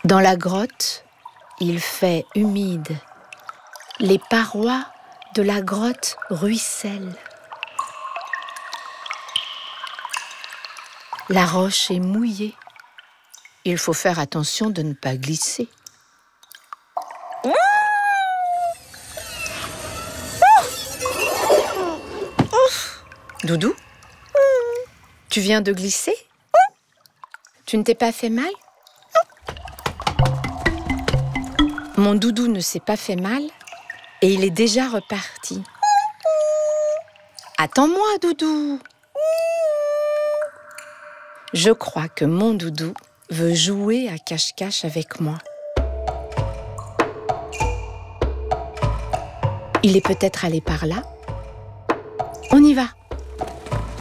Dans la grotte, il fait humide. Les parois de la grotte ruissellent. La roche est mouillée. Il faut faire attention de ne pas glisser. Doudou, tu viens de glisser? Tu ne t'es pas fait mal? Mon doudou ne s'est pas fait mal et il est déjà reparti. Attends-moi, doudou. Je crois que mon doudou veut jouer à cache-cache avec moi. Il est peut-être allé par là. On y va.